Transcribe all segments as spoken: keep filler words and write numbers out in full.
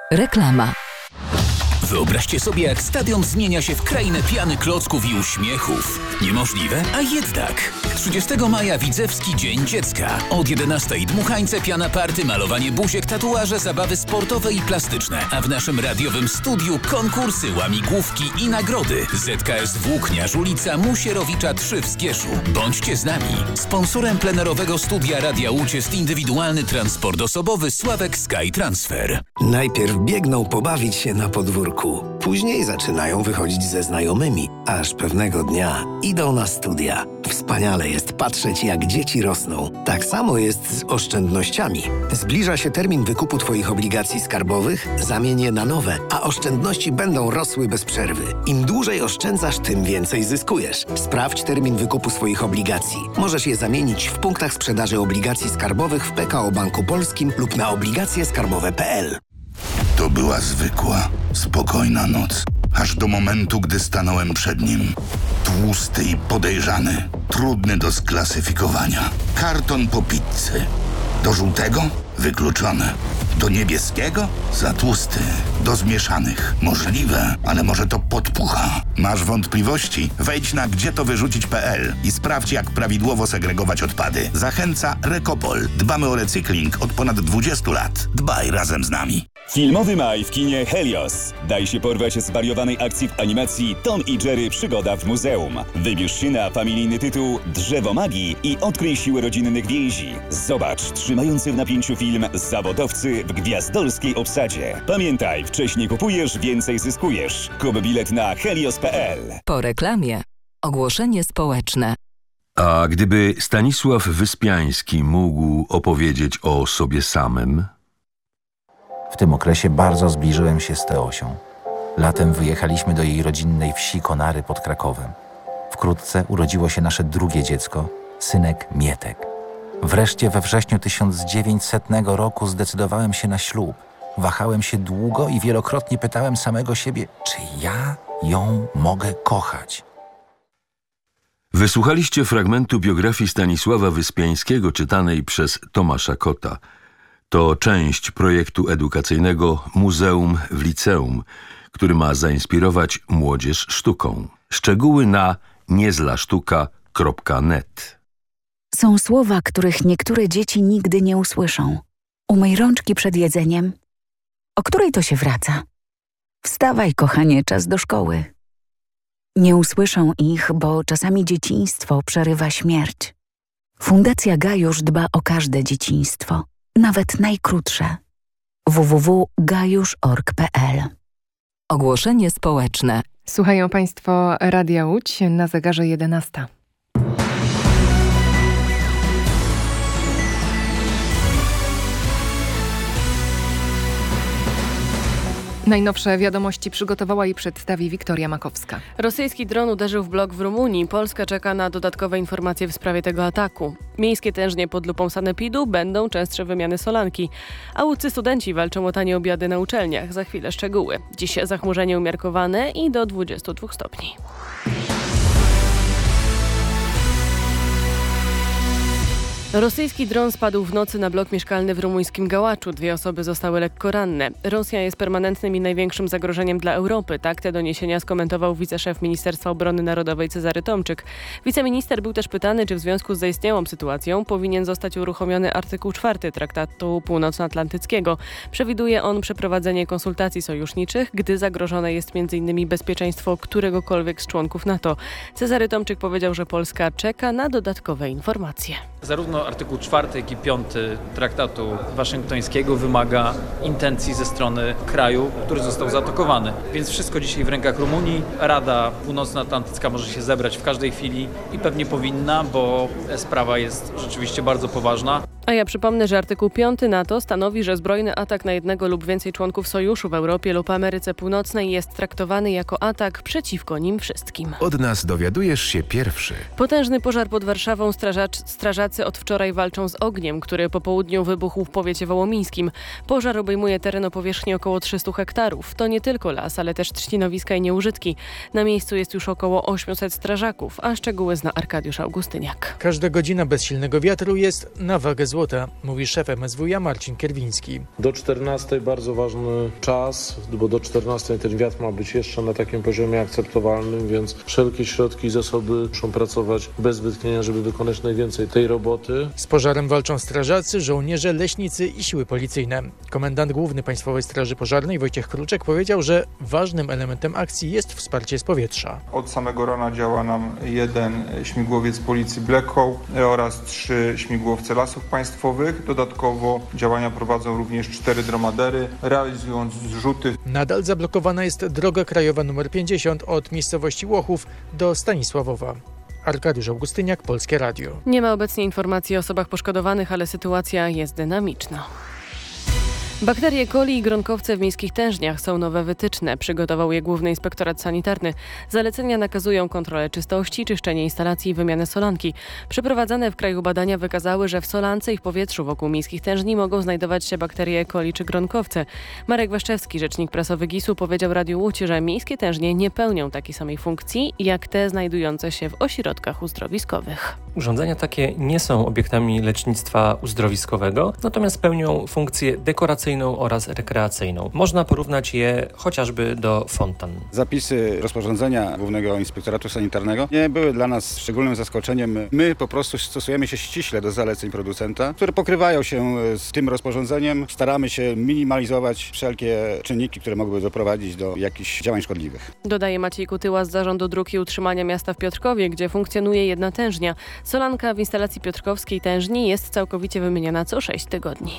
Reklama. Wyobraźcie sobie, jak stadion zmienia się w krainę pijany klocków i uśmiechów. Niemożliwe, a jednak. trzydziestego maja Widzewski Dzień Dziecka. Od jedenastej dmuchańce, piana party, malowanie buziek, tatuaże, zabawy sportowe i plastyczne. A w naszym radiowym studiu konkursy, łamigłówki i nagrody. Z K S Włókniarz, ulica Musierowicza trzy w Zgierzu. Bądźcie z nami. Sponsorem plenerowego studia Radia Łódź jest indywidualny transport osobowy Sławek Sky Transfer. Najpierw biegną pobawić się na podwórku. Później zaczynają wychodzić ze znajomymi, aż pewnego dnia idą na studia. Wspaniale jest patrzeć, jak dzieci rosną. Tak samo jest z oszczędnościami. Zbliża się termin wykupu Twoich obligacji skarbowych, zamień je na nowe, a oszczędności będą rosły bez przerwy. Im dłużej oszczędzasz, tym więcej zyskujesz. Sprawdź termin wykupu swoich obligacji. Możesz je zamienić w punktach sprzedaży obligacji skarbowych w P K O Banku Polskim lub na obligacje skarbowe kropka p l. To była zwykła, spokojna noc. Aż do momentu, gdy stanąłem przed nim. Tłusty i podejrzany. Trudny do sklasyfikowania. Karton po pizzy. Do żółtego? Wykluczone. Do niebieskiego? Za tłusty. Do zmieszanych? Możliwe, ale może to podpucha. Masz wątpliwości? Wejdź na gdzie to wyrzucić kropka p l i sprawdź, jak prawidłowo segregować odpady. Zachęca Rekopol. Dbamy o recykling od ponad dwudziestu lat. Dbaj razem z nami. Filmowy maj w kinie Helios. Daj się porwać zwariowanej akcji w animacji Tom i Jerry Przygoda w muzeum. Wybierz się na familijny tytuł Drzewo Magii i odkryj siłę rodzinnych więzi. Zobacz trzymający w napięciu film Zawodowcy w gwiazdorskiej obsadzie. Pamiętaj, wcześniej kupujesz, więcej zyskujesz. Kup bilet na helios kropka p l. Po reklamie ogłoszenie społeczne. A gdyby Stanisław Wyspiański mógł opowiedzieć o sobie samym? W tym okresie bardzo zbliżyłem się z Teosią. Latem wyjechaliśmy do jej rodzinnej wsi Konary pod Krakowem. Wkrótce urodziło się nasze drugie dziecko, synek Mietek. Wreszcie we wrześniu tysiąc dziewięćsetnego roku zdecydowałem się na ślub. Wahałem się długo i wielokrotnie pytałem samego siebie, czy ja ją mogę kochać. Wysłuchaliście fragmentu biografii Stanisława Wyspiańskiego czytanej przez Tomasza Kota. To część projektu edukacyjnego Muzeum w Liceum, który ma zainspirować młodzież sztuką. Szczegóły na niezlasztuka kropka net. Są słowa, których niektóre dzieci nigdy nie usłyszą. Umyj rączki przed jedzeniem. O której to się wraca? Wstawaj, kochanie, czas do szkoły. Nie usłyszą ich, bo czasami dzieciństwo przerywa śmierć. Fundacja Gajusz dba o każde dzieciństwo, nawet najkrótsze. w w w kropka gajusz kropka org kropka p l. Ogłoszenie społeczne. Słuchają Państwo Radia Łódź, na zegarze jedenasta. Najnowsze wiadomości przygotowała i przedstawi Wiktoria Makowska. Rosyjski dron uderzył w blok w Rumunii. Polska czeka na dodatkowe informacje w sprawie tego ataku. Miejskie tężnie pod lupą sanepidu, będą częstsze wymiany solanki. A łódzcy studenci walczą o tanie obiady na uczelniach. Za chwilę szczegóły. Dziś zachmurzenie umiarkowane i do dwudziestu dwóch stopni. Rosyjski dron spadł w nocy na blok mieszkalny w rumuńskim Gałaczu. Dwie osoby zostały lekko ranne. Rosja jest permanentnym i największym zagrożeniem dla Europy. Tak te doniesienia skomentował wiceszef Ministerstwa Obrony Narodowej Cezary Tomczyk. Wiceminister był też pytany, czy w związku z zaistniałą sytuacją powinien zostać uruchomiony artykuł czwarty Traktatu Północnoatlantyckiego. Przewiduje on przeprowadzenie konsultacji sojuszniczych, gdy zagrożone jest między innymi bezpieczeństwo któregokolwiek z członków NATO. Cezary Tomczyk powiedział, że Polska czeka na dodatkowe informacje. Zarówno artykuł czwarty, jak i piąty Traktatu Waszyngtońskiego wymaga intencji ze strony kraju, który został zaatakowany. Więc wszystko dzisiaj w rękach Rumunii. Rada Północnoatlantycka może się zebrać w każdej chwili i pewnie powinna, bo sprawa jest rzeczywiście bardzo poważna. A ja przypomnę, że artykuł piąty NATO stanowi, że zbrojny atak na jednego lub więcej członków sojuszu w Europie lub Ameryce Północnej jest traktowany jako atak przeciwko nim wszystkim. Od nas dowiadujesz się pierwszy. Potężny pożar pod Warszawą. Strażac, strażacy od wczoraj walczą z ogniem, który po południu wybuchł w powiecie wołomińskim. Pożar obejmuje teren o powierzchni około trzystu hektarów. To nie tylko las, ale też trzcinowiska i nieużytki. Na miejscu jest już około osiemset strażaków, a szczegóły zna Arkadiusz Augustyniak. Każda godzina bez silnego wiatru jest na wagę złota. złota, mówi szef M S W iA Marcin Kierwiński. Do czternastej bardzo ważny czas, bo do czternastej ten wiatr ma być jeszcze na takim poziomie akceptowalnym, więc wszelkie środki i zasoby muszą pracować bez wytchnienia, żeby wykonać najwięcej tej roboty. Z pożarem walczą strażacy, żołnierze, leśnicy i siły policyjne. Komendant Główny Państwowej Straży Pożarnej Wojciech Kruczek powiedział, że ważnym elementem akcji jest wsparcie z powietrza. Od samego rana działa nam jeden śmigłowiec Policji Black Hawk oraz trzy śmigłowce Lasów Państwowych. Dodatkowo działania prowadzą również cztery dromadery, realizując zrzuty. Nadal zablokowana jest droga krajowa nr pięćdziesiąt od miejscowości Łochów do Stanisławowa. Arkadiusz Augustyniak, Polskie Radio. Nie ma obecnie informacji o osobach poszkodowanych, ale sytuacja jest dynamiczna. Bakterie E. coli i gronkowce w miejskich tężniach są nowe wytyczne. Przygotował je Główny Inspektorat Sanitarny. Zalecenia nakazują kontrolę czystości, czyszczenie instalacji i wymianę solanki. Przeprowadzane w kraju badania wykazały, że w solance i w powietrzu wokół miejskich tężni mogą znajdować się bakterie E. coli czy gronkowce. Marek Waszczewski, rzecznik prasowy gisu, powiedział Radiu Łódź, że miejskie tężnie nie pełnią takiej samej funkcji jak te znajdujące się w ośrodkach uzdrowiskowych. Urządzenia takie nie są obiektami lecznictwa uzdrowiskowego, natomiast pełnią funkcję dekoracyjną oraz rekreacyjną. Można porównać je chociażby do fontan. Zapisy rozporządzenia Głównego Inspektoratu Sanitarnego nie były dla nas szczególnym zaskoczeniem. My po prostu stosujemy się ściśle do zaleceń producenta, które pokrywają się z tym rozporządzeniem. Staramy się minimalizować wszelkie czynniki, które mogłyby doprowadzić do jakichś działań szkodliwych. Dodaje Maciej Kutyła z Zarządu Dróg i Utrzymania Miasta w Piotrkowie, gdzie funkcjonuje jedna tężnia. Solanka w instalacji piotrkowskiej tężni jest całkowicie wymieniana co sześć tygodni.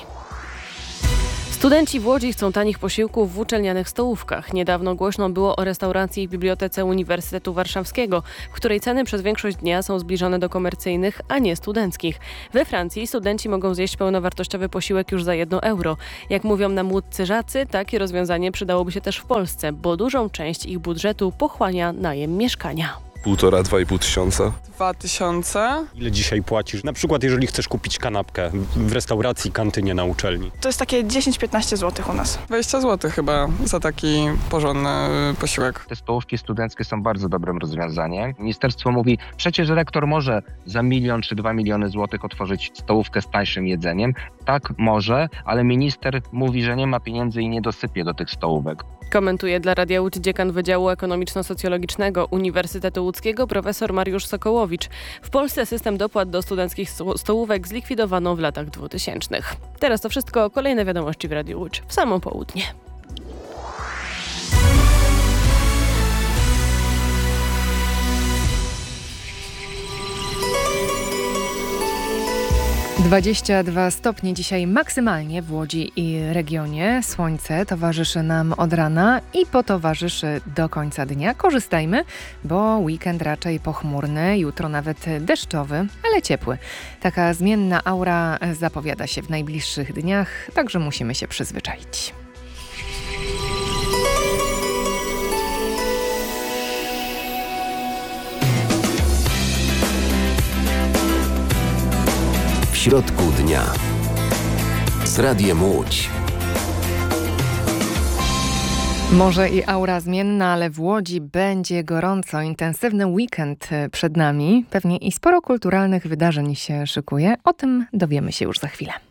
Studenci w Łodzi chcą tanich posiłków w uczelnianych stołówkach. Niedawno głośno było o restauracji w Bibliotece Uniwersytetu Warszawskiego, w której ceny przez większość dnia są zbliżone do komercyjnych, a nie studenckich. We Francji studenci mogą zjeść pełnowartościowy posiłek już za jedno euro. Jak mówią nam łódzcy żacy, takie rozwiązanie przydałoby się też w Polsce, bo dużą część ich budżetu pochłania najem mieszkania. Półtora, dwa i pół tysiąca. Dwa tysiące. Ile dzisiaj płacisz? Na przykład jeżeli chcesz kupić kanapkę w restauracji, kantynie na uczelni. To jest takie dziesięć do piętnastu złotych u nas. dwadzieścia złotych chyba za taki porządny posiłek. Te stołówki studenckie są bardzo dobrym rozwiązaniem. Ministerstwo mówi, przecież rektor może za milion czy dwa miliony złotych otworzyć stołówkę z tańszym jedzeniem. Tak, może, ale minister mówi, że nie ma pieniędzy i nie dosypie do tych stołówek. Komentuje dla Radia Łódź dziekan Wydziału Ekonomiczno-Socjologicznego Uniwersytetu Łódzkiego profesor Mariusz Sokołowicz. W Polsce system dopłat do studenckich stołówek zlikwidowano w latach dwutysięcznych. Teraz to wszystko. Kolejne wiadomości w Radiu Łódź w samo południe. dwadzieścia dwa stopnie dzisiaj maksymalnie w Łodzi i regionie. Słońce towarzyszy nam od rana i potowarzyszy do końca dnia. Korzystajmy, bo weekend raczej pochmurny, jutro nawet deszczowy, ale ciepły. Taka zmienna aura zapowiada się w najbliższych dniach, także musimy się przyzwyczaić. W środku dnia z Radiem Łódź. Może i aura zmienna, ale w Łodzi będzie gorąco. Intensywny weekend przed nami. Pewnie i sporo kulturalnych wydarzeń się szykuje. O tym dowiemy się już za chwilę.